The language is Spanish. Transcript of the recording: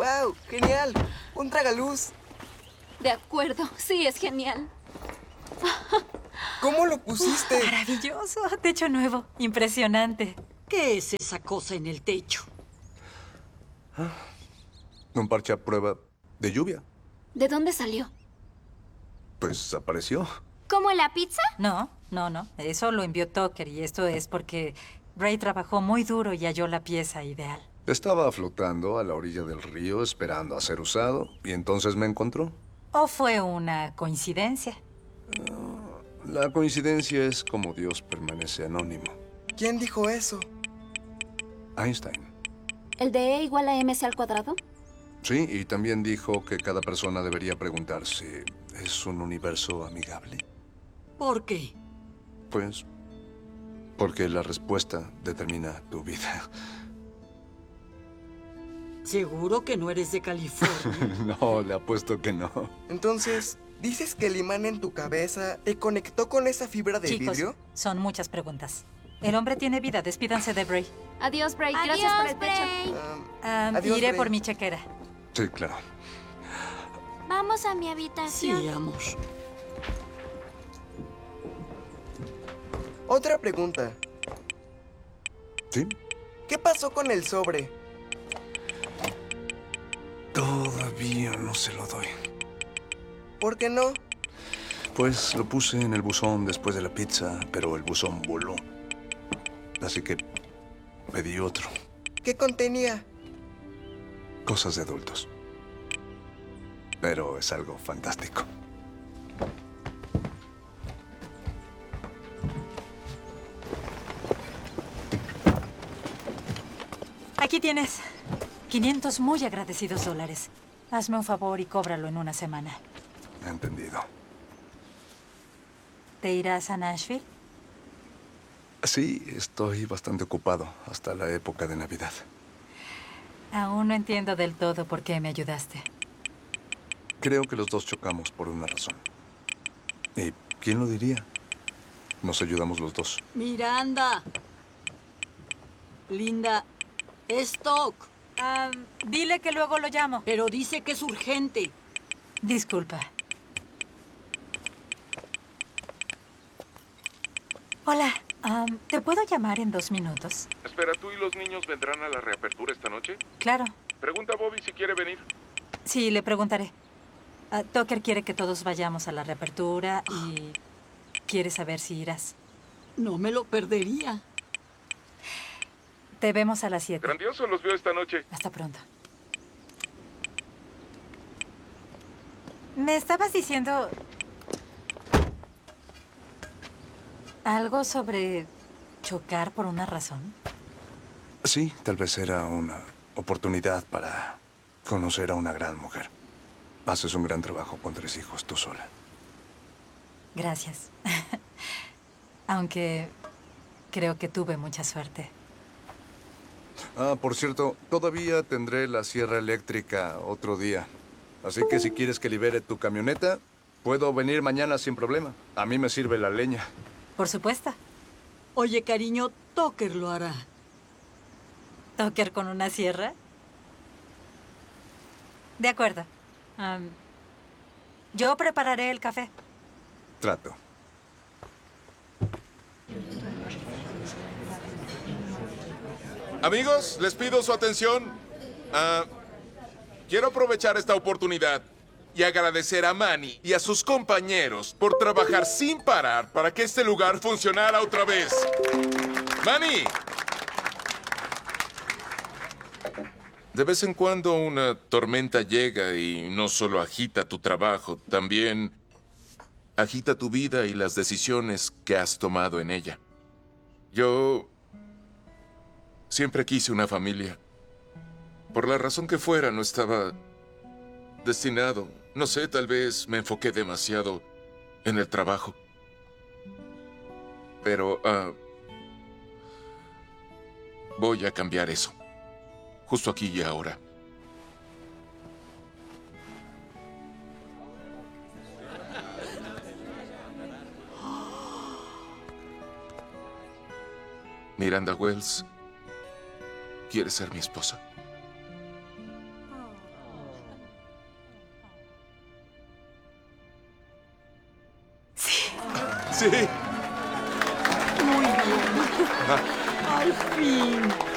¡Wow! ¡Genial! ¡Un tragaluz! De acuerdo, sí, es genial. ¿Cómo lo pusiste? Maravilloso. Techo nuevo. Impresionante. ¿Qué es esa cosa en el techo? Un parche a prueba de lluvia. ¿De dónde salió? Pues apareció. ¿Como la pizza? No. Eso lo envió Tucker y esto es porque Ray trabajó muy duro y halló la pieza ideal. Estaba flotando a la orilla del río esperando a ser usado y entonces me encontró. ¿O fue una coincidencia? La coincidencia es como Dios permanece anónimo. ¿Quién dijo eso? Einstein. ¿El de E igual a mc al cuadrado? Sí, y también dijo que cada persona debería preguntarse, ¿es un universo amigable? ¿Por qué? Pues, porque la respuesta determina tu vida. ¿Seguro que no eres de California? No, le apuesto que no. Entonces, ¿dices que el imán en tu cabeza te conectó con esa fibra de Chicos, vidrio? son muchas preguntas. El hombre tiene vida. Despídanse de Bray. Adiós, Bray. Gracias por el techo. Bray. Adiós, Iré Bray. por mi chequera. Sí, claro. Vamos a mi Sí, habitación. amor. Otra pregunta. ¿Sí? ¿Qué pasó con el sobre? Todavía no se lo doy. ¿Por qué no? Pues lo puse en el buzón después de la pizza, pero el buzón voló. Así que pedí otro. ¿Qué contenía? Cosas de adultos. Pero es algo fantástico. Aquí tienes 500 muy agradecidos $. Hazme un favor y cóbralo en una semana. Entendido. ¿Te irás a Nashville? Sí, estoy bastante ocupado hasta la época de Navidad. Aún no entiendo del todo por qué me ayudaste. Creo que los dos chocamos por una razón. ¿Y quién lo diría? Nos ayudamos los dos. Miranda. Linda. Es Doc. Dile que luego lo llamo. Pero dice que es urgente. Disculpa. Hola, ¿te puedo llamar en 2 minutos? Espera, ¿tú y los niños vendrán a la reapertura esta noche? Claro. Pregunta a Bobby si quiere venir. Sí, le preguntaré. Tucker quiere que todos vayamos a la reapertura y quiere saber si irás. No me lo perdería. Te vemos a las 7. Grandioso, los veo esta noche. Hasta pronto. ¿Me estabas diciendo algo sobre chocar por una razón? Sí, tal vez era una oportunidad para conocer a una gran mujer. Haces un gran trabajo con 3 hijos tú sola. Gracias. Aunque creo que tuve mucha suerte. Por cierto, todavía tendré la sierra eléctrica otro día. Así que si quieres que libere tu camioneta, puedo venir mañana sin problema. A mí me sirve la leña. Por supuesto. Oye, cariño, Tucker lo hará. ¿Tucker con una sierra? De acuerdo. Yo prepararé el café. Trato. Amigos, les pido su atención. Quiero aprovechar esta oportunidad y agradecer a Manny y a sus compañeros por trabajar sin parar para que este lugar funcionara otra vez. ¡Manny! De vez en cuando una tormenta llega y no solo agita tu trabajo, también agita tu vida y las decisiones que has tomado en ella. Yo siempre quise una familia. Por la razón que fuera, no estaba destinado. No sé, tal vez me enfoqué demasiado en el trabajo. Pero voy a cambiar eso. Justo aquí y ahora. Miranda Wells quiere ser mi esposa. Sí. Muy bien. Al fin.